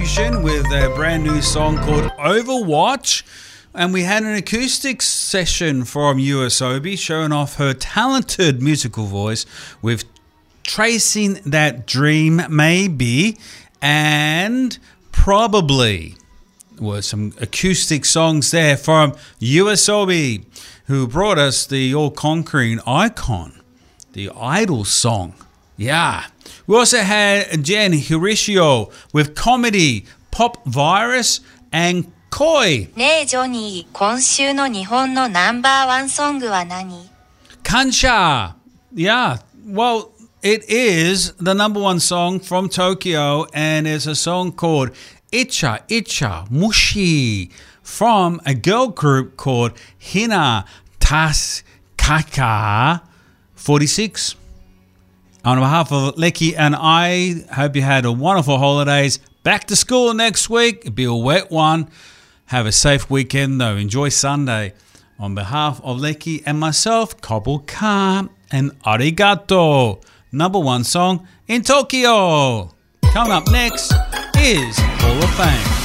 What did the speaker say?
With a brand new song called Overwatch, and we had an acoustic session from YOASOBI showing off her talented musical voice with Tracing That Dream Maybe and Probably. Were some acoustic songs there from YOASOBI, who brought us the all-conquering icon, the Idol song. Yeah. We also had Jen Hirishio with Comedy, Pop Virus, and Koi. ねえジョニー、今週の日本のナンバーワンソングは何? Kansha. Yeah. Well, it is the number one song from Tokyo, and it's a song called Icha Icha Mushi from a girl group called Hina Taskaka 46. On behalf of Lecky and I, hope you had a wonderful holidays. Back to school next week. It'll be a wet one. Have a safe weekend though. Enjoy Sunday. On behalf of Lecky and myself, Kobuka and Arigato. Number one song in Tokyo. Coming up next is Hall of Fame.